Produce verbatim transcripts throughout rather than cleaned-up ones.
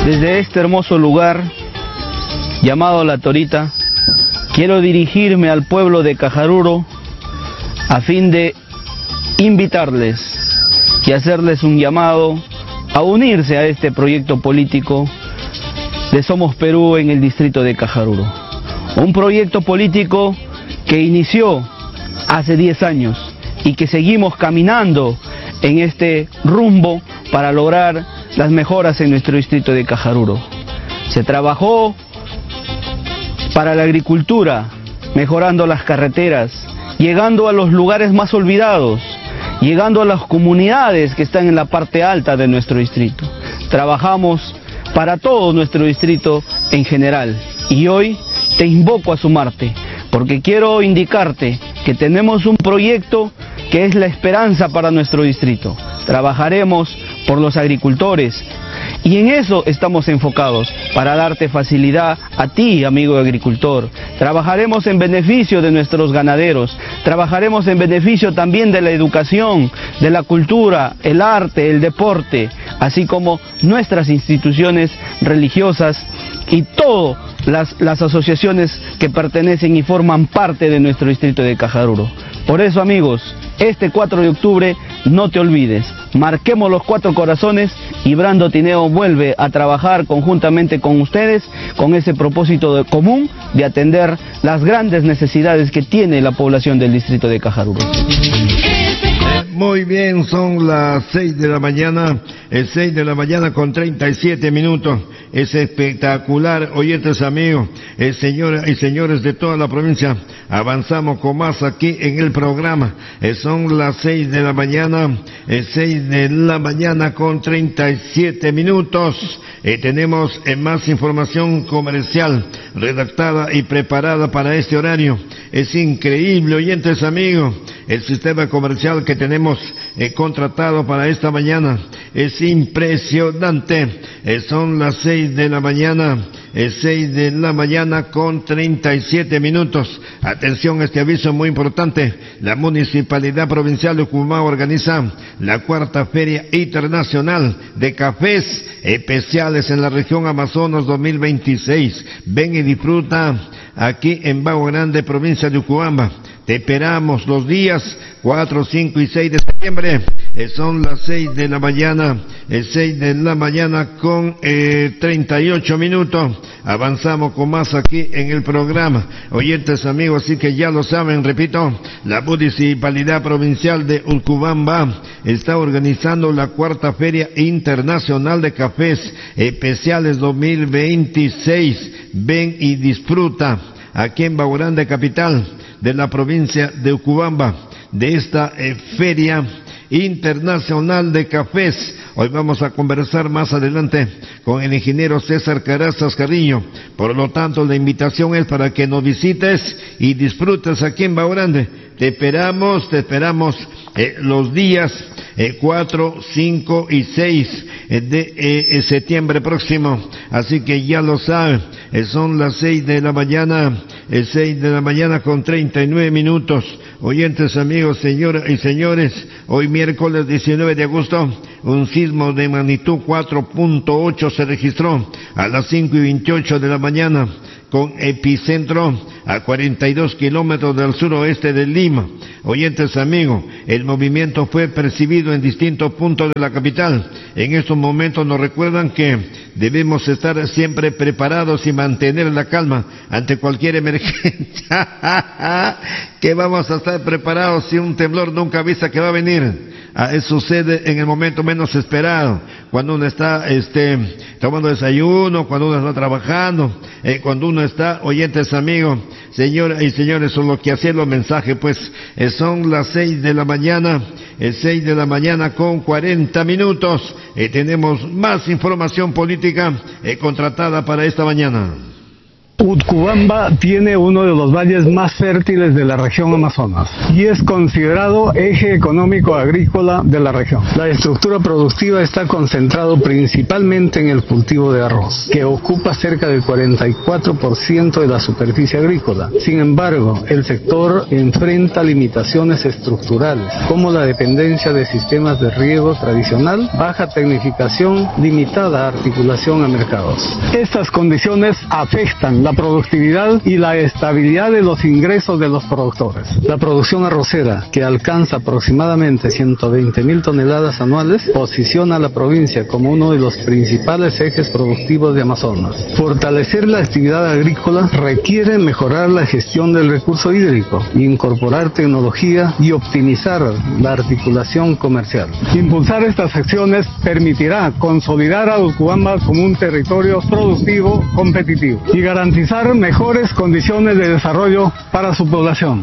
Desde este hermoso lugar, llamado La Torita, quiero dirigirme al pueblo de Cajaruro a fin de invitarles y hacerles un llamado a unirse a este proyecto político de Somos Perú en el distrito de Cajaruro. Un proyecto político que inició hace diez años y que seguimos caminando en este rumbo para lograr las mejoras en nuestro distrito de Cajaruro. Se trabajó para la agricultura, mejorando las carreteras, llegando a los lugares más olvidados, llegando a las comunidades que están en la parte alta de nuestro distrito. Trabajamos para todo nuestro distrito en general y hoy te invoco a sumarte, porque quiero indicarte que tenemos un proyecto que es la esperanza para nuestro distrito. Trabajaremos por los agricultores y en eso estamos enfocados, para darte facilidad a ti, amigo agricultor. Trabajaremos en beneficio de nuestros ganaderos, trabajaremos en beneficio también de la educación, de la cultura, el arte, el deporte, así como nuestras instituciones religiosas y todas las, las asociaciones que pertenecen y forman parte de nuestro distrito de Cajaruro. Por eso, amigos, este cuatro de octubre no te olvides, marquemos los cuatro corazones y Brando Tineo vuelve a trabajar conjuntamente con ustedes con ese propósito de común de atender las grandes necesidades que tiene la población del distrito de Cajaruro. Muy bien, son las seis de la mañana, es seis de la mañana con treinta y siete minutos. Es espectacular, oyentes amigos, eh, señoras y señores de toda la provincia. Avanzamos con más aquí en el programa. Eh, son las seis de la mañana, eh, seis de la mañana con treinta y siete minutos. Eh, tenemos eh, más información comercial redactada y preparada para este horario. Es increíble, oyentes amigos, el sistema comercial que tenemos eh, contratado para esta mañana. Es impresionante. Eh, son las seis de la mañana, eh, seis de la mañana con treinta y siete minutos. Atención, este aviso muy importante. La Municipalidad Provincial de Ucubamba organiza la cuarta Feria Internacional de Cafés Especiales en la región Amazonas dos mil veintiséis. Ven y disfruta aquí en Bajo Grande, provincia de Ucubamba. Te esperamos los días cuatro, cinco y seis de septiembre. Eh, son las seis de la mañana, eh, seis de la mañana con eh, treinta y ocho minutos. Avanzamos con más aquí en el programa. Oyentes amigos, así que ya lo saben, repito, la Municipalidad Provincial de Ucubamba está organizando la cuarta Feria Internacional de Cafés Especiales dos mil veintiséis. Ven y disfruta aquí en Bajo Grande, capital de la provincia de Ucubamba, de esta eh, Feria Internacional de Cafés. Hoy vamos a conversar más adelante con el ingeniero César Carazas Carrillo. Por lo tanto, la invitación es para que nos visites y disfrutes aquí en Bajo Grande. Te esperamos, te esperamos eh, los días eh, cuatro, cinco y seis eh, de eh, septiembre próximo. Así que ya lo saben, eh, son las seis de la mañana, eh, seis de la mañana con treinta y nueve minutos. Oyentes amigos, señoras y señores, hoy miércoles diecinueve de agosto, un sismo de magnitud cuatro punto ocho se registró a las cinco y veintiocho de la mañana, con epicentro a cuarenta y dos kilómetros del suroeste de Lima. Oyentes amigos, el movimiento fue percibido en distintos puntos de la capital. En estos momentos nos recuerdan que debemos estar siempre preparados y mantener la calma ante cualquier emergencia. Que vamos a estar preparados si un temblor nunca avisa que va a venir. Ah, eso sucede en el momento menos esperado, cuando uno está este, tomando desayuno, cuando uno está trabajando, eh, cuando uno está, oyentes amigos, señoras y señores, son lo que hacía los mensajes, pues eh, son las seis de la mañana, eh, seis de la mañana con cuarenta minutos, eh, tenemos más información política eh, contratada para esta mañana. Utcubamba tiene uno de los valles más fértiles de la región Amazonas y es considerado eje económico agrícola de la región. La estructura productiva está concentrado principalmente en el cultivo de arroz, que ocupa cerca del cuarenta y cuatro por ciento de la superficie agrícola. Sin embargo, el sector enfrenta limitaciones estructurales, como la dependencia de sistemas de riego tradicional, baja tecnificación, limitada articulación a mercados. Estas condiciones afectan la productividad y la estabilidad de los ingresos de los productores. La producción arrocera, que alcanza aproximadamente ciento veinte mil toneladas anuales, posiciona a la provincia como uno de los principales ejes productivos de Amazonas. Fortalecer la actividad agrícola requiere mejorar la gestión del recurso hídrico, incorporar tecnología y optimizar la articulación comercial. Impulsar estas acciones permitirá consolidar a Utcubamba como un territorio productivo, competitivo y garantizar mejores condiciones de desarrollo para su población.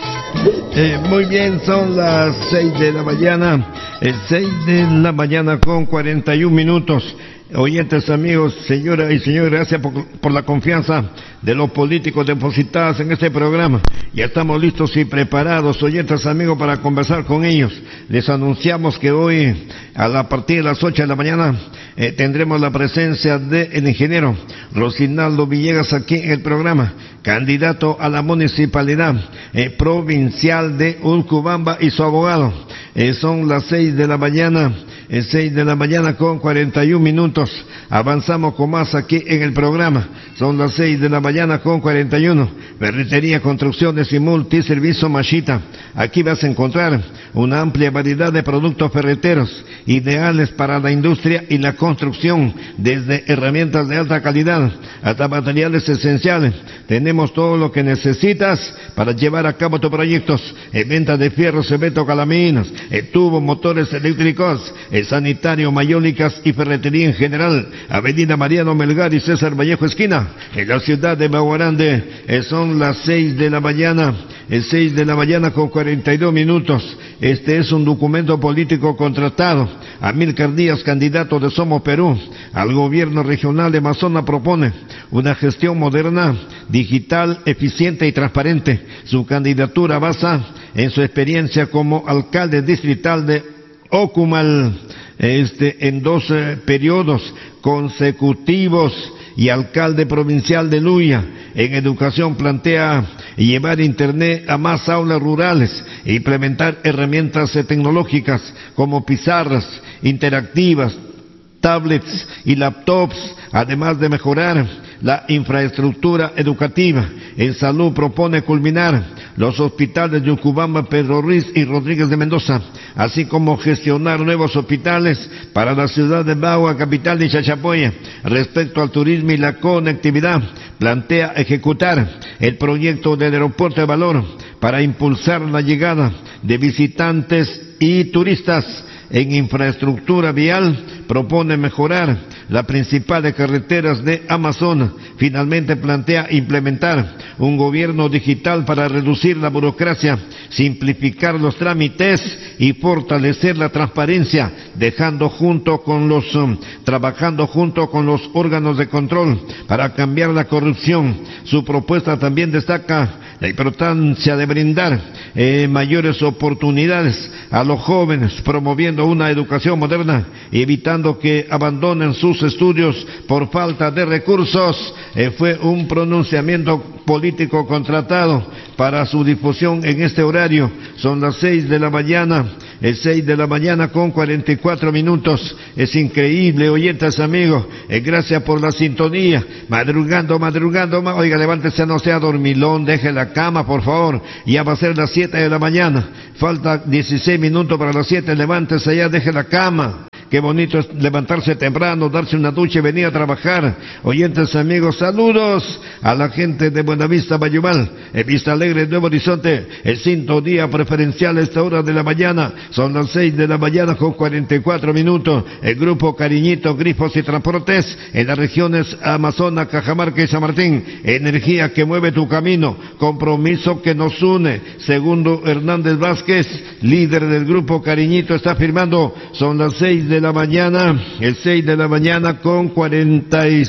Eh, muy bien, son las seis de la mañana, el seis de la mañana con cuarenta y un minutos. Oyentes, amigos, señoras y señores, gracias por, por la confianza de los políticos depositados en este programa. Ya estamos listos y preparados, oyentes, amigos, para conversar con ellos. Les anunciamos que hoy, a, la, a partir de las ocho de la mañana, eh, tendremos la presencia del ingeniero Rosinaldo Villegas aquí en el programa, candidato a la municipalidad eh, provincial de Utcubamba y su abogado. Eh, son las seis de la mañana. Es seis de la mañana con cuarenta y un minutos. Avanzamos con más aquí en el programa. Son las seis de la mañana con cuarenta y uno. Ferretería, construcciones y multiservicio Mashita. Aquí vas a encontrar una amplia variedad de productos ferreteros ideales para la industria y la construcción, desde herramientas de alta calidad hasta materiales esenciales. Tenemos todo lo que necesitas para llevar a cabo tus proyectos. En venta de fierro, cemento, calaminas, en tubos, motores eléctricos, el sanitario, mayólicas y ferretería en general. Avenida Mariano Melgar y César Vallejo esquina, en la ciudad de Baguarande. Eh, son las seis de la mañana, es seis de la mañana con cuarenta y dos minutos. Este es un documento político contratado. Amílcar Díaz, candidato de Somos Perú al gobierno regional de Amazonas, propone una gestión moderna, digital, eficiente y transparente. Su candidatura basa en su experiencia como alcalde distrital de Ocumal, este, en dos eh, periodos consecutivos, y alcalde provincial de Luya. En educación plantea llevar internet a más aulas rurales e implementar herramientas tecnológicas como pizarras interactivas, tablets y laptops, además de mejorar la infraestructura educativa. En salud propone culminar los hospitales de Utcubamba, Pedro Ruiz y Rodríguez de Mendoza, así como gestionar nuevos hospitales para la ciudad de Bagua, capital de Chachapoya. Respecto al turismo y la conectividad, plantea ejecutar el proyecto del aeropuerto de Valor para impulsar la llegada de visitantes y turistas. En infraestructura vial propone mejorar las principales carreteras de Amazonas. Finalmente plantea implementar un gobierno digital para reducir la burocracia, simplificar los trámites y fortalecer la transparencia, dejando junto con los, um, trabajando junto con los órganos de control para cambiar la corrupción. Su propuesta también destaca la importancia de brindar eh, mayores oportunidades a los jóvenes, promoviendo una educación moderna y evitando que abandonen sus estudios por falta de recursos. Eh, fue un pronunciamiento político contratado para su difusión en este horario. Son las seis de la mañana, es seis de la mañana con cuarenta y cuatro minutos. Es increíble, oyentes, amigos. Eh, gracias por la sintonía. Madrugando, madrugando, oiga, levántese, no sea dormilón, deje la cama, por favor. Ya va a ser las siete de la mañana. Falta dieciséis minutos para las siete. Levántese ya, deje la cama. Qué bonito es levantarse temprano, darse una ducha y venir a trabajar. Oyentes, amigos, saludos a la gente de Buenavista, Bayumal, en Vista Alegre, Nuevo Horizonte. El sintonía preferencial a esta hora de la mañana. Son las seis de la mañana con cuarenta y cuatro minutos. El grupo Cariñito, Grifos y Transportes en las regiones Amazonas, Cajamarca y San Martín. Energía que mueve tu camino, compromiso que nos une. Segundo Hernández Vázquez, líder del grupo Cariñito, está firmando. Son las seis de la mañana, el seis de la mañana con cuarenta y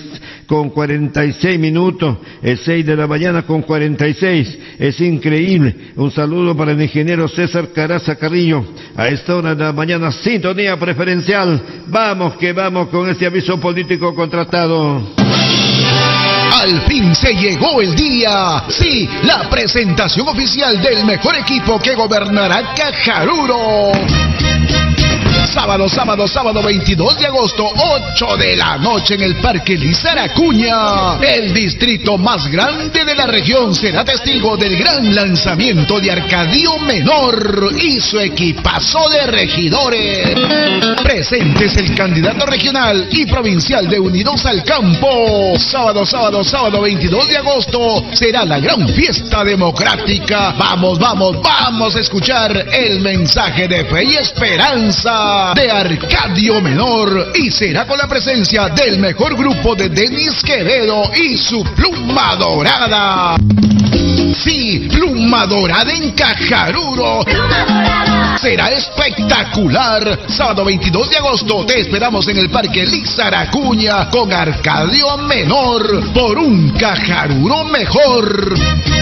con cuarenta y seis minutos, es seis de la mañana con cuarenta y seis, es increíble. Un saludo para el ingeniero César Caraza Carrillo, a esta hora de la mañana, sintonía preferencial. Vamos que vamos con este aviso político contratado. Al fin se llegó el día, sí, la presentación oficial del mejor equipo que gobernará Cajaruro. Sábado, sábado, sábado veintidós de agosto, ocho de la noche en el Parque Lizar Acuña. El distrito más grande de la región será testigo del gran lanzamiento de Arcadio Menor y su equipazo de regidores. Presentes el candidato regional y provincial de Unidos al Campo. Sábado, sábado, sábado veintidós de agosto será la gran fiesta democrática. Vamos, vamos, vamos a escuchar el mensaje de fe y esperanza de Arcadio Menor, y será con la presencia del mejor grupo de Denis Quevedo y su Pluma Dorada. Sí, Pluma Dorada en Cajaruro. Pluma Dorada. Será espectacular. Sábado veintidós de agosto te esperamos en el Parque Lizar Acuña con Arcadio Menor por un Cajaruro mejor.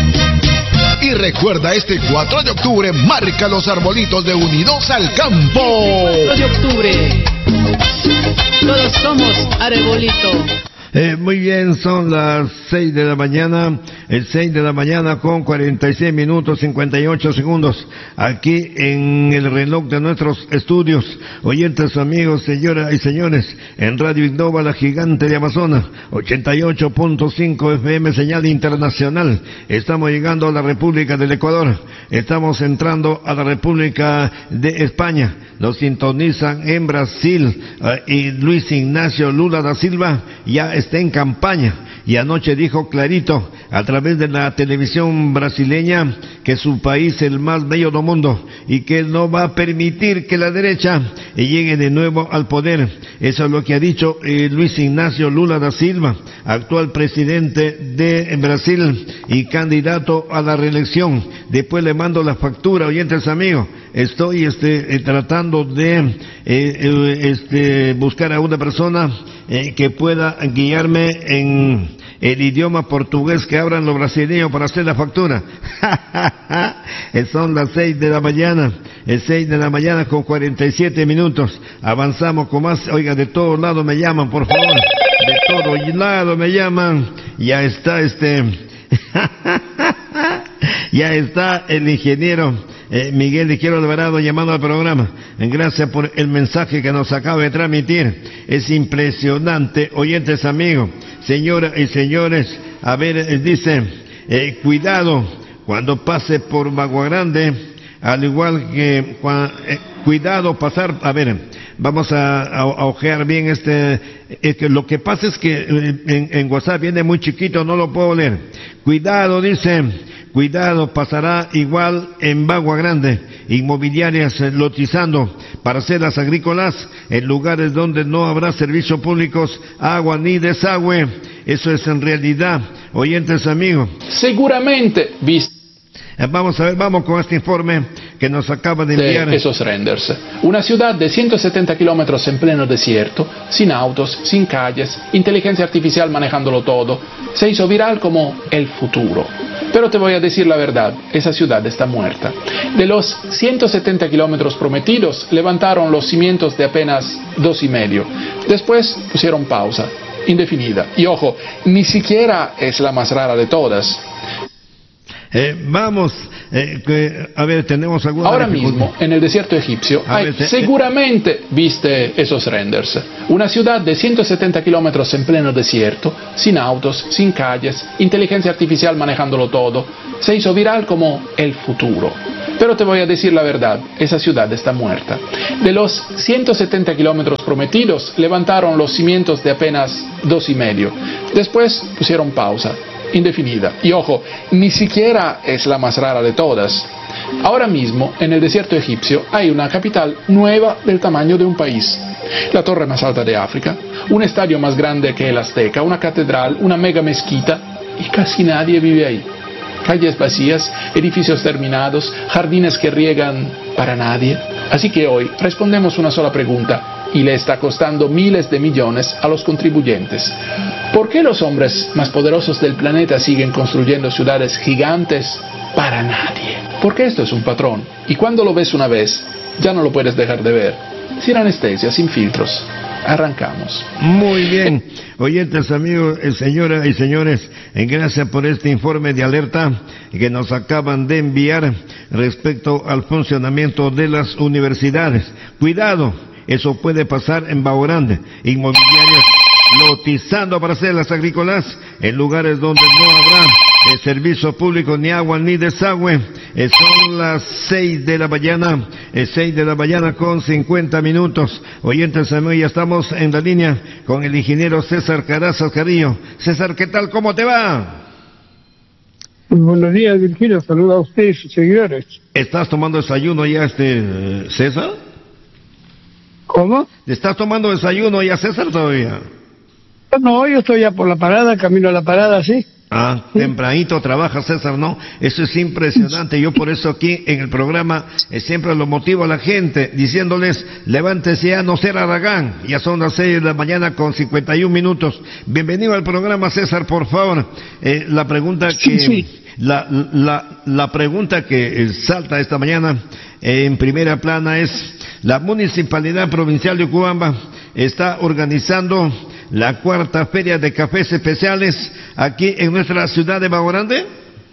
Y recuerda, este cuatro de octubre marca los arbolitos de Unidos al Campo. cuatro de octubre, todos somos arbolito. Eh, muy bien, son las seis de la mañana, el seis de la mañana con cuarenta y seis minutos cincuenta y ocho segundos, aquí en el reloj de nuestros estudios. Oyentes, amigos, señoras y señores, en Radio Innova, la gigante de Amazonas, ochenta y ocho punto cinco F M, señal internacional. Estamos llegando a la República del Ecuador, estamos entrando a la República de España, nos sintonizan en Brasil, eh, y Luis Ignacio Lula da Silva ya está en campaña, y anoche dijo clarito a través de la televisión brasileña que su país es el más bello del mundo y que él no va a permitir que la derecha llegue de nuevo al poder. Eso es lo que ha dicho eh, Luis Ignacio Lula da Silva, actual presidente de Brasil y candidato a la reelección. Después le mando la factura, oyentes amigos. Estoy este, eh, tratando de eh, eh, este, buscar a una persona eh, que pueda guiarme en el idioma portugués que hablan los brasileños para hacer la factura. Son las seis de la mañana, es seis de la mañana con cuarenta y siete minutos. Avanzamos con más. Oiga, de todos lados me llaman, por favor. De todos lados me llaman. Ya está este... ya está el ingeniero Eh, Miguel Izquierdo Alvarado llamando al programa. Gracias por el mensaje que nos acaba de transmitir. Es impresionante, oyentes amigos, señoras y señores. A ver, eh, dice, eh, cuidado cuando pase por Bagua Grande, al igual que cua, eh, cuidado pasar, a ver, vamos a, a, a ojear bien este, es que lo que pasa es que eh, en, en WhatsApp viene muy chiquito, no lo puedo leer. Cuidado, dice, cuidado, pasará igual en Bagua Grande, inmobiliarias eh, lotizando parcelas agrícolas en lugares donde no habrá servicios públicos, agua ni desagüe. Eso es en realidad, oyentes amigos. Seguramente, viste. Vamos a ver, vamos con este informe que nos acaba de enviar. De esos renders. Una ciudad de ciento setenta kilómetros en pleno desierto, sin autos, sin calles, inteligencia artificial manejándolo todo, se hizo viral como el futuro. Pero te voy a decir la verdad, esa ciudad está muerta. De los ciento setenta kilómetros prometidos, levantaron los cimientos de apenas dos y medio. Después pusieron pausa, indefinida. Y ojo, ni siquiera es la más rara de todas. Eh, vamos, eh, que, a ver, tenemos alguna... Ahora mismo, en el desierto egipcio, hay, ver, seguramente viste esos renders. Una ciudad de ciento setenta kilómetros en pleno desierto, sin autos, sin calles, inteligencia artificial manejándolo todo, se hizo viral como el futuro. Pero te voy a decir la verdad, esa ciudad está muerta. De los ciento setenta kilómetros prometidos, levantaron los cimientos de apenas dos y medio. Después pusieron pausa, indefinida. Y ojo, ni siquiera es la más rara de todas. Ahora mismo, en el desierto egipcio, hay una capital nueva del tamaño de un país. La torre más alta de África, un estadio más grande que el Azteca, una catedral, una mega mezquita, y casi nadie vive ahí. Calles vacías, edificios terminados, jardines que riegan para nadie. Así que hoy respondemos una sola pregunta, y le está costando miles de millones a los contribuyentes. ¿Por qué los hombres más poderosos del planeta siguen construyendo ciudades gigantes para nadie? Porque esto es un patrón, y cuando lo ves una vez, ya no lo puedes dejar de ver. Sin anestesia, sin filtros. Arrancamos. Muy bien. Oyentes, amigos, señoras y señores, gracias por este informe de alerta que nos acaban de enviar respecto al funcionamiento de las universidades. Cuidado, eso puede pasar en Baorán. Inmobiliarias lotizando parcelas agrícolas en lugares donde no habrá el servicio público, ni agua ni desagüe. Eh, son las seis de la mañana, eh, seis de la mañana con cincuenta minutos. Oyentes, amigos, ya estamos en la línea con el ingeniero César Caraza Carrillo. César, ¿qué tal? ¿Cómo te va? Muy buenos días, Virgilio. Saludos a ustedes y sus seguidores. ¿Estás tomando desayuno ya, este César? ¿Cómo? ¿Estás tomando desayuno ya, César, todavía? No, yo estoy ya por la parada, camino a la parada, sí. Ah, tempranito trabaja César, ¿no? Eso es impresionante. Yo por eso aquí en el programa eh, siempre lo motivo a la gente diciéndoles, levántese ya, no ser Aragán. Ya son las seis de la mañana con cincuenta y un minutos. Bienvenido al programa, César, por favor. Eh, la pregunta que... Sí, sí. La, la, la pregunta que salta esta mañana eh, en primera plana es, la Municipalidad Provincial de Ucubamba está organizando la cuarta Feria de Cafés Especiales aquí en nuestra ciudad de Bagua Grande.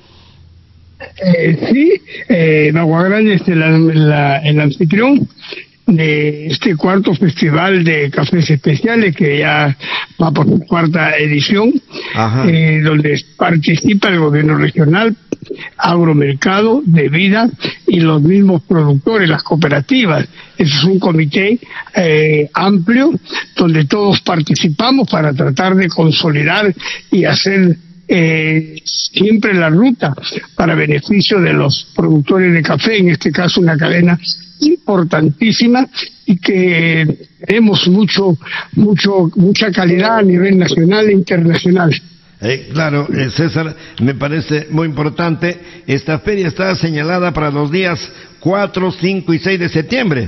Eh, sí, eh, Bagua Grande es la, la, el anfitrión de este cuarto festival de cafés especiales que ya va por su cuarta edición, eh, donde participa el gobierno regional, agromercado, de vida y los mismos productores, las cooperativas. Eso es un comité eh, amplio donde todos participamos para tratar de consolidar y hacer Eh, siempre la ruta para beneficio de los productores de café, en este caso una cadena importantísima y que tenemos mucho, mucho, mucha calidad a nivel nacional e internacional. Eh, claro, eh, César, me parece muy importante. Esta feria está señalada para los días cuatro, cinco y seis de septiembre.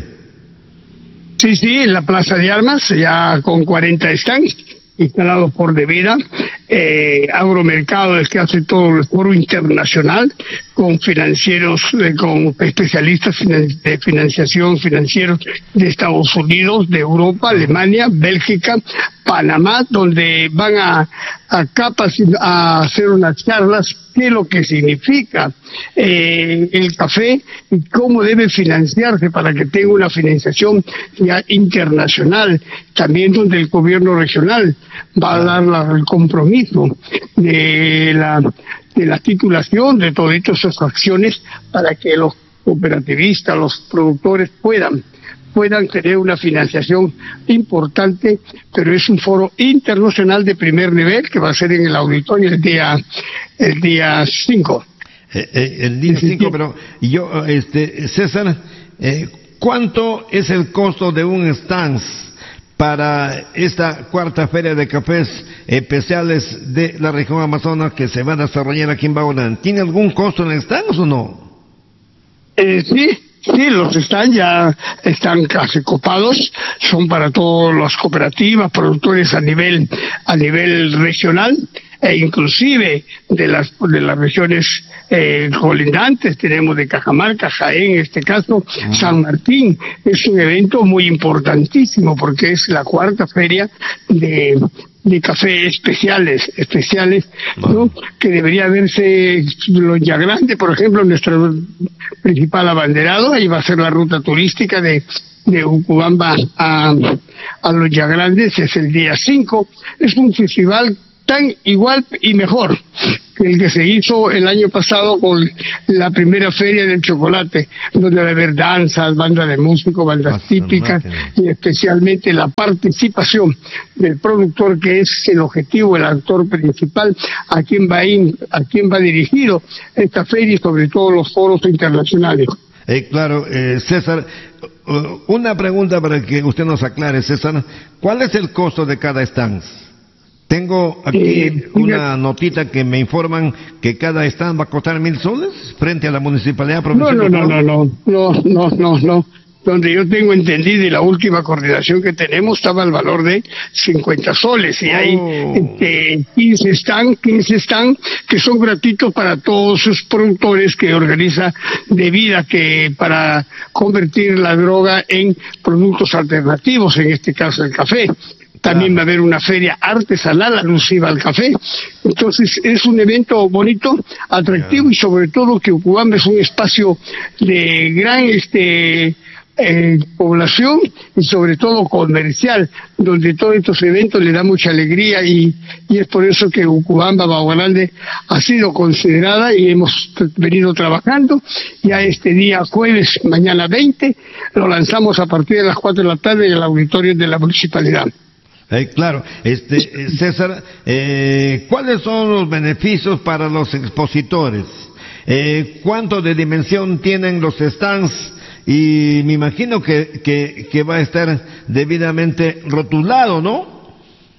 Sí, sí, en la Plaza de Armas, ya con cuarenta stands instalados por Devida, eh, Agromercado es que hace todo el foro internacional con financieros, eh, con especialistas finan- de financiación financieros de Estados Unidos, de Europa, Alemania, Bélgica, Panamá, donde van a, a, capaci- a hacer unas charlas qué es lo que significa eh, el café y cómo debe financiarse para que tenga una financiación ya internacional, también donde el gobierno regional va a dar la, el compromiso de la, de la titulación de todas esas acciones para que los cooperativistas, los productores puedan puedan tener una financiación importante, pero es un foro internacional de primer nivel que va a ser en el auditorio el día el día cinco. Eh, eh, el día cinco, pero yo, este, César, eh, ¿cuánto es el costo de un stand para esta cuarta Feria de Cafés Especiales de la región Amazonas que se va a desarrollar aquí en Baorán? ¿Tiene algún costo en el stand o no? Eh, sí. Sí, los están ya están casi copados, son para todas las cooperativas, productores a nivel a nivel regional e inclusive de las de las regiones eh, colindantes. Tenemos de Cajamarca, Jaén, en este caso San Martín. Es un evento muy importantísimo porque es la cuarta feria de de café especiales, especiales, ¿no? Que debería verse Loya Grande, por ejemplo, nuestro principal abanderado. Ahí va a ser la ruta turística de de Ucubamba a, a Loya Grande, ese es el día cinco. Es un festival tan igual y mejor que el que se hizo el año pasado con la primera feria del chocolate, donde va a haber danzas, bandas de músicos, bandas típicas y especialmente la participación del productor, que es el objetivo, el actor principal, a quien va a, ir, a quien va dirigido esta feria y sobre todo los foros internacionales. Eh, claro, eh, César, uh, una pregunta para que usted nos aclare, César, ¿cuál es el costo de cada stand? Tengo aquí eh, una notita que me informan que cada stand va a costar mil soles frente a la Municipalidad Provincial. No, no, no, no, no, no, no, no, no, donde yo tengo entendido y la última coordinación que tenemos estaba al valor de cincuenta soles y hay oh. este, quince están, quince están que son gratuitos para todos esos productores que organiza De Vida, que para convertir la droga en productos alternativos, en este caso el café. También va a haber una feria artesanal alusiva al café. Entonces es un evento bonito, atractivo y sobre todo que Ucubamba es un espacio de gran este eh, población y sobre todo comercial, donde todos estos eventos le dan mucha alegría y, y es por eso que Ucubamba, Bahía Grande ha sido considerada y hemos venido trabajando. Ya este día jueves, mañana veinte, lo lanzamos a partir de las cuatro de la tarde en el auditorio de la municipalidad. Eh, claro, este César, eh, ¿cuáles son los beneficios para los expositores? Eh, ¿Cuánto de dimensión tienen los stands? Y me imagino que, que, que va a estar debidamente rotulado, ¿no?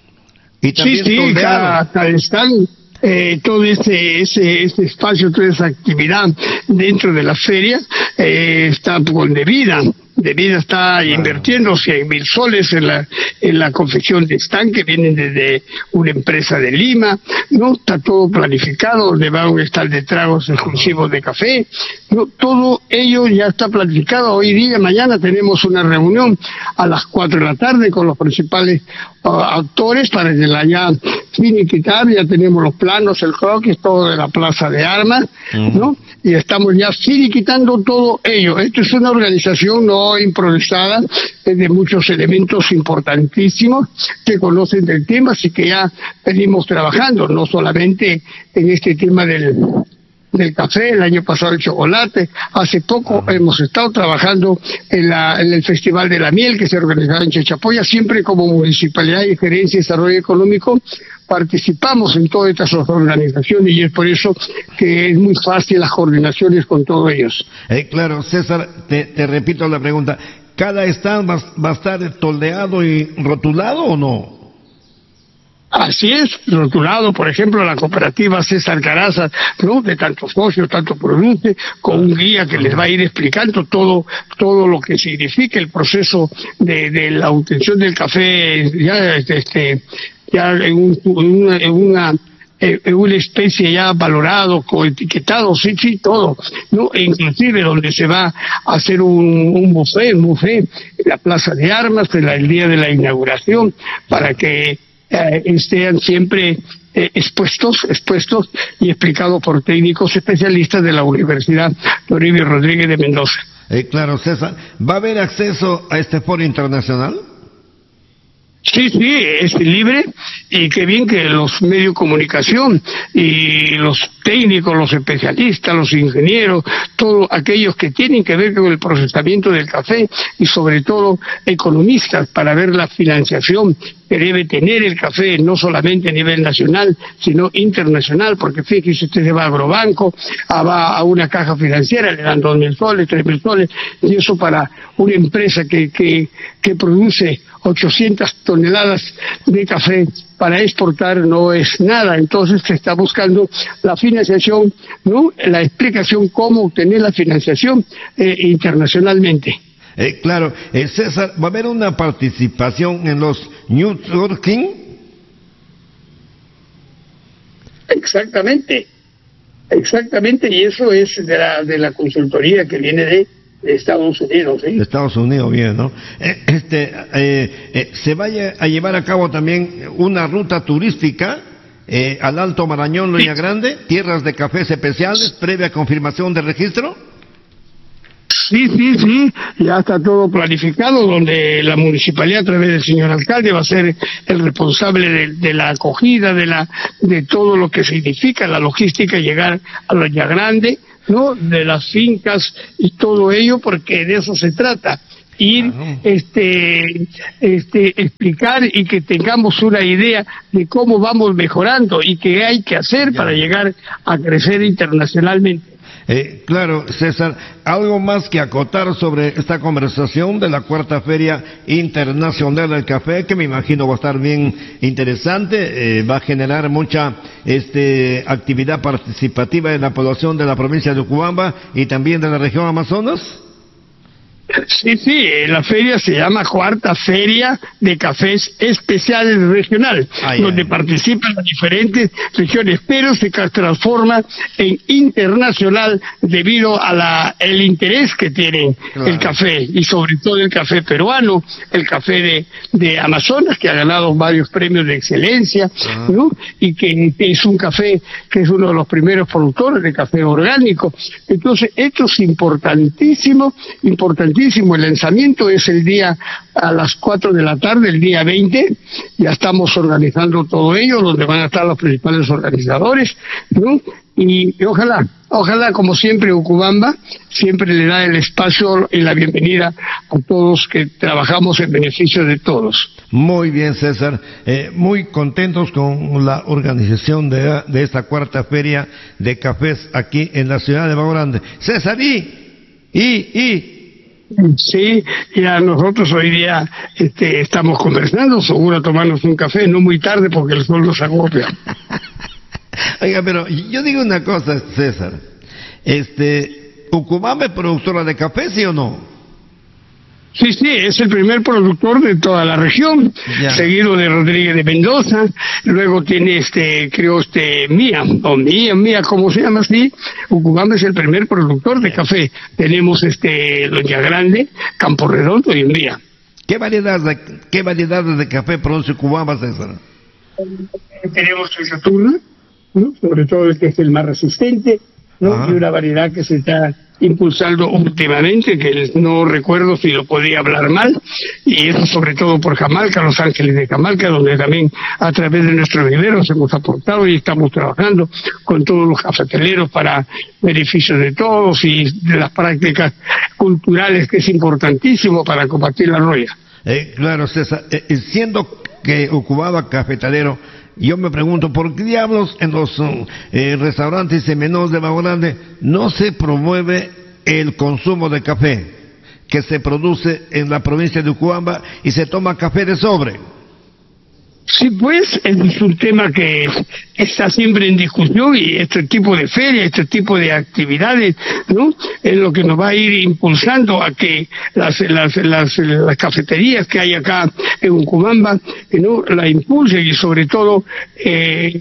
Y también sí, sí, cada, cada stand, eh, todo ese, ese, ese espacio, toda esa actividad dentro de la feria eh, está con De Vida. De Vida está invirtiendo cien mil soles en la en la confección de stand que vienen desde una empresa de Lima, no está todo planificado, donde va a estar de tragos exclusivos de café, no, todo ello ya está planificado. Hoy día, mañana tenemos una reunión a las cuatro de la tarde con los principales uh, actores para que la ya finiquitar, ya tenemos los planos, el croquis, todo de la plaza de armas, uh-huh. ¿no? Y estamos ya finiquitando todo ello. Esto es una organización no improvisada, es de muchos elementos importantísimos que conocen del tema, así que ya venimos trabajando, no solamente en este tema del, del café, el año pasado el chocolate, hace poco hemos estado trabajando en, la, en el Festival de la Miel que se organizaba en Chachapoya, siempre como Municipalidad y Gerencia de Desarrollo Económico participamos en todas estas organizaciones y es por eso que es muy fácil las coordinaciones con todos ellos. Eh, claro, César, te, te repito la pregunta, ¿cada stand va, va a estar toldeado y rotulado o no? Así es, rotulado, por ejemplo, la cooperativa César Caraza, ¿no? De tantos socios, tanto produce, con un guía que les va a ir explicando todo todo lo que significa el proceso de, de la obtención del café, ya este ya en, un, en una, en una en una especie ya valorado, coetiquetado, sí, sí, todo, ¿no? E inclusive donde se va a hacer un, un buffet, un buffet en la Plaza de Armas, en la, el día de la inauguración, para que eh, estén siempre eh, expuestos, expuestos y explicados por técnicos especialistas de la Universidad Toribio Rodríguez de Mendoza. Eh, claro, César, ¿va a haber acceso a este foro internacional? Sí, sí, es libre y qué bien que los medios de comunicación y los técnicos, los especialistas, los ingenieros, todos aquellos que tienen que ver con el procesamiento del café y sobre todo economistas para ver la financiación que debe tener el café, no solamente a nivel nacional, sino internacional, porque fíjese, usted se va a Agrobanco, a, va a una caja financiera, le dan dos mil soles, tres mil soles, y eso para una empresa que, que, que produce ochocientas toneladas de café para exportar no es nada. Entonces se está buscando la financiación, ¿no? La explicación cómo obtener la financiación eh, internacionalmente. Eh, claro, eh, César, ¿va a haber una participación en los networking? Exactamente, exactamente, y eso es de la, de la consultoría que viene de de Estados Unidos, ¿sí? De Estados Unidos, bien, ¿no? Eh, este, eh, eh, ¿se vaya a llevar a cabo también una ruta turística eh, al Alto Marañón, Loña Grande, tierras de cafés especiales, previa confirmación de registro? Sí, sí, sí, ya está todo planificado, donde la municipalidad a través del señor alcalde va a ser el responsable de, de la acogida, de la de todo lo que significa la logística, llegar a Loña Grande, ¿no? De las fincas y todo ello, porque de eso se trata. Ir, uh-huh. este, este, explicar y que tengamos una idea de cómo vamos mejorando y qué hay que hacer yeah. para llegar a crecer internacionalmente. Eh, claro, César, algo más que acotar sobre esta conversación de la cuarta Feria Internacional del Café, que me imagino va a estar bien interesante, eh, va a generar mucha este, actividad participativa en la población de la provincia de Ucubamba y también de la región Amazonas. Sí, sí, la feria se llama Cuarta Feria de Cafés Especiales Regional, ay, donde ay. participan las diferentes regiones, pero se transforma en internacional debido a la el interés que tiene claro. el café, y sobre todo el café peruano, el café de, de Amazonas, que ha ganado varios premios de excelencia, uh-huh. ¿no? Y que es un café que es uno de los primeros productores de café orgánico. Entonces, esto es importantísimo, importantísimo. El lanzamiento es el día a las cuatro de la tarde, el día veinte. Ya estamos organizando todo ello, donde van a estar los principales organizadores, ¿no? Y, y ojalá, ojalá, como siempre, Ucubamba siempre le da el espacio y la bienvenida a todos que trabajamos en beneficio de todos. Muy bien, César. Eh, muy contentos con la organización de, de esta cuarta feria de cafés aquí en la ciudad de Bajo Grande. César, y, y, y. Sí, ya nosotros hoy día este, estamos conversando, seguro tomarnos un café, no muy tarde porque el sol nos agobia. Oiga, pero yo digo una cosa, César, este, ¿Ucubamba es productora de café, sí o no? Sí, sí, es el primer productor de toda la región, ya. seguido de Rodríguez de Mendoza, luego tiene este, creo este, Mía, o Mía, Mía, ¿cómo se llama así? Ucubamba es el primer productor de café. Tenemos este, Doña Grande, Campo Redondo y Mía. ¿Qué variedades de, qué variedades de café produce Ucubamba, César? Tenemos el Saturno, ¿no? Sobre todo el que es el más resistente, ¿no? Y una variedad que se está impulsando últimamente, que no recuerdo si lo podía hablar mal, y eso sobre todo por Jamalca, Los Ángeles de Jamalca, donde también a través de nuestros viveros hemos aportado y estamos trabajando con todos los cafeteleros para beneficio de todos y de las prácticas culturales, que es importantísimo para combatir la roya. Eh, claro, César, eh, siendo que Ucubamba cafetalero, yo me pregunto, ¿por qué diablos en los eh, restaurantes y menús de Bajo Grande no se promueve el consumo de café que se produce en la provincia de Ucubamba y se toma café de sobre? Sí, pues es un tema que está siempre en discusión, y este tipo de ferias, este tipo de actividades, ¿no? Es lo que nos va a ir impulsando a que las las las, las cafeterías que hay acá en Ucubamba, ¿no? La impulsen, y sobre todo eh,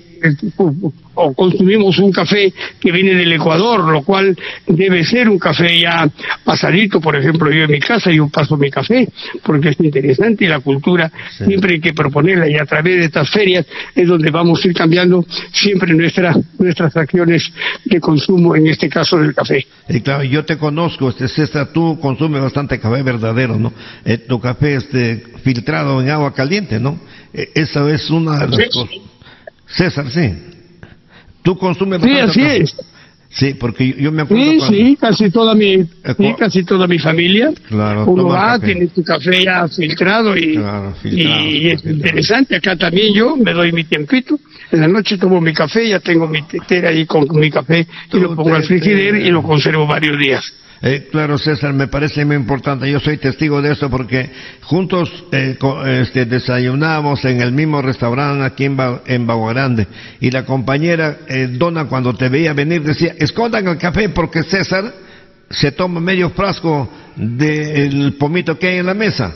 o consumimos un café que viene del Ecuador, lo cual debe ser un café ya pasadito. Por ejemplo, yo en mi casa yo paso mi café porque es interesante, y la cultura sí. siempre hay que proponerla, y a través de estas ferias es donde vamos a ir cambiando siempre nuestras nuestras acciones de consumo, en este caso del café. Y claro, yo te conozco, este César, tú consumes bastante café verdadero, ¿no? Eh, tu café este filtrado en agua caliente, ¿no? Eh, esa es una de las sí. cosas. César, sí. ¿Tú consumes bastante sí, así café? Es. Sí, porque yo me acuerdo sí, cuando... sí, casi toda mi, sí, casi toda mi familia. Claro, uno va, tiene su café ya filtrado y, claro, filtrado, y es filtrado. Interesante. Acá también yo me doy mi tiempito. En la noche tomo mi café, ya tengo mi tetera ahí con mi café y lo pongo al frigider y lo conservo varios días. Eh, claro, César, me parece muy importante. Yo soy testigo de eso porque juntos eh, co, este, desayunamos en el mismo restaurante aquí en, ba, en Bajo Grande, y la compañera eh, Donna, cuando te veía venir, decía: escondan el café porque César se toma medio frasco del pomito que hay en la mesa.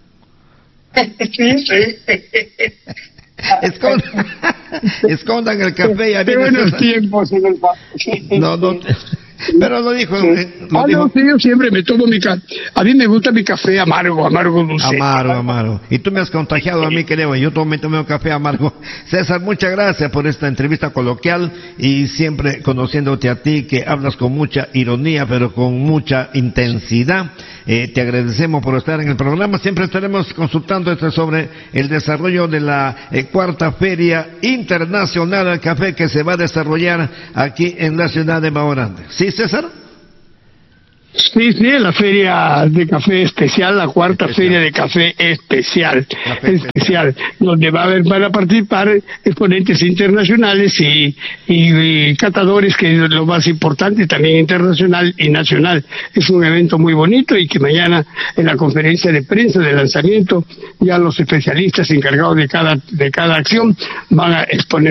Sí, sí. Escondan, escondan el café. Ya viene buenos César. Tiempos en el... No, no. Pero lo dijo, sí. eh, lo ah, dijo. No, sí, yo siempre me tomo mi café. A mí me gusta mi café amargo, amargo dulce. Amargo, amargo. Y tú me has contagiado a mí, creo. Yo también tomé un café amargo. César, muchas gracias por esta entrevista coloquial, y siempre conociéndote a ti, que hablas con mucha ironía, pero con mucha intensidad. Eh, te agradecemos por estar en el programa. Siempre estaremos consultando este sobre el desarrollo de la eh, cuarta Feria Internacional del Café, que se va a desarrollar aquí en la ciudad de Bajo Grande. ¿Sí, César? Sí, sí, la feria de café especial, la cuarta especial. feria de café especial, café especial, donde va a haber, van a participar exponentes internacionales y, y, y catadores, que es lo más importante, también internacional y nacional. Es un evento muy bonito, y que mañana en la conferencia de prensa de lanzamiento ya los especialistas encargados de cada de cada acción van a exponerlo.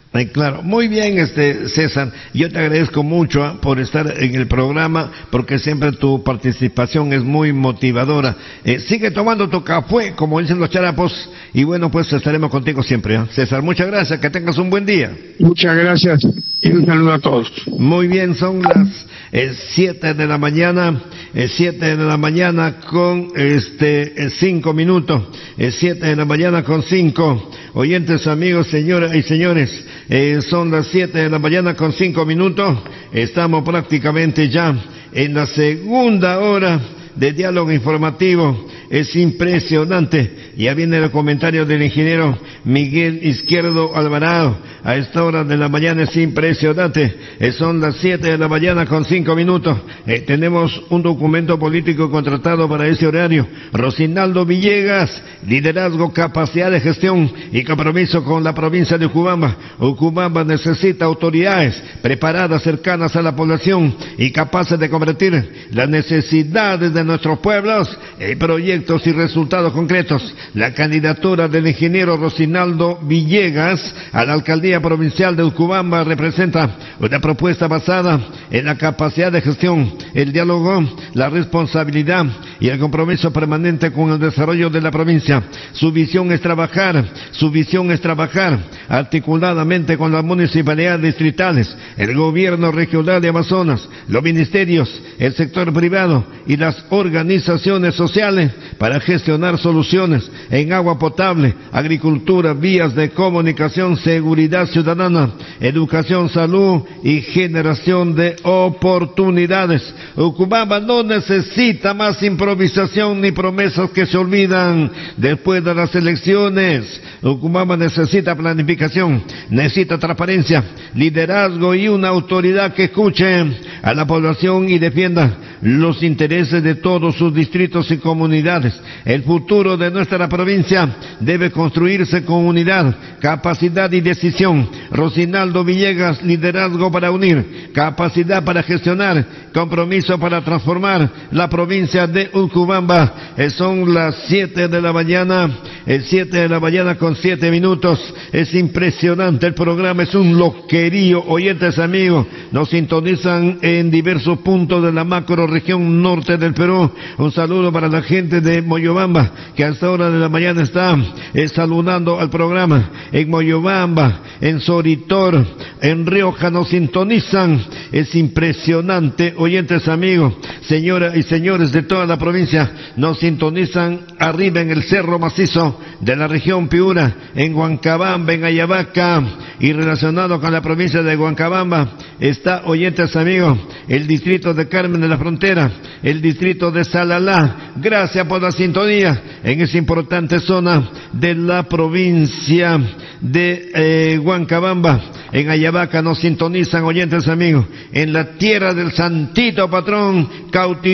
Ay, claro, muy bien, este César, yo te agradezco mucho ¿eh? por estar en el programa, porque siempre tu participación es muy motivadora. Eh, sigue tomando tu café, como dicen los charapos, y bueno, pues estaremos contigo siempre. ¿eh? César, muchas gracias, que tengas un buen día. Muchas gracias y un saludo a todos. Muy bien, son las eh, siete de la mañana, eh, siete de la mañana con este eh, cinco minutos, eh, siete de la mañana con cinco. Oyentes, amigos, señoras y señores, eh, son las siete de la mañana con cinco minutos. Estamos prácticamente ya en la segunda hora de diálogo informativo. Es impresionante. Ya viene el comentario del ingeniero Miguel Izquierdo Alvarado. A esta hora de la mañana es impresionante. Eh, son las siete de la mañana con cinco minutos. Eh, tenemos un documento político contratado para ese horario. Rosinaldo Villegas, liderazgo, capacidad de gestión y compromiso con la provincia de Ucubamba. Ucubamba necesita autoridades preparadas, cercanas a la población y capaces de convertir las necesidades de nuestros pueblos en proyectos y resultados concretos. La candidatura del ingeniero Rosinaldo Villegas a la alcaldía provincial de Ucubamba representa una propuesta basada en la capacidad de gestión, el diálogo, la responsabilidad y el compromiso permanente con el desarrollo de la provincia. Su visión es trabajar, su visión es trabajar articuladamente con las municipalidades distritales, el gobierno regional de Amazonas, los ministerios, el sector privado y las organizaciones sociales para gestionar soluciones en agua potable, agricultura, vías de comunicación, seguridad ciudadana, educación, salud y generación de oportunidades. Ucubamba no necesita más improvisación ni promesas que se olvidan después de las elecciones. Ucubamba necesita planificación, necesita transparencia, liderazgo y una autoridad que escuche a la población y defienda los intereses de todos sus distritos y comunidades. El futuro de nuestra provincia debe construirse con unidad, capacidad y decisión. Rosinaldo Villegas, liderazgo para unir, capacidad para gestionar, compromiso para transformar la provincia de Ucubamba. Eh, son las siete de la mañana, el siete de la mañana con siete minutos. Es impresionante, el programa es un loquerío. Oyentes, amigos, nos sintonizan en diversos puntos de la macro región norte del Perú. Un saludo para la gente de Moyobamba, que a esta hora de la mañana está eh, saludando al programa. En Moyobamba, en Soritor, en Rioja nos sintonizan. Es impresionante, oyentes, amigos, señoras y señores de toda la provincia, nos sintonizan arriba en el Cerro Macizo de la región Piura, en Huancabamba, en Ayabaca, y relacionado con la provincia de Huancabamba está, oyentes, amigos, el distrito de Carmen de la Frontera, el distrito de Salalá. Gracias por la sintonía en esa importante zona de la provincia de eh, Huancabamba. En Ayabaca nos sintonizan, oyentes, amigos, en la tierra del Santito Patrón Cauti